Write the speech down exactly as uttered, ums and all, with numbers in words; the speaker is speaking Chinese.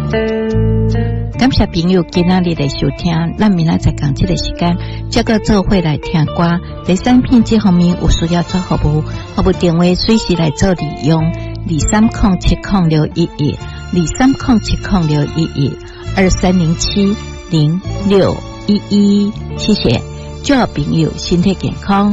感谢朋友今仔日的收听，咱明仔载讲这个时间，这个做伙来听歌。第三片这方面有需要做服务，服务电话随时来做利用，二三零七零六一一，二三零七零六一一，二三零七零六一一，谢谢，祝朋友身体健康。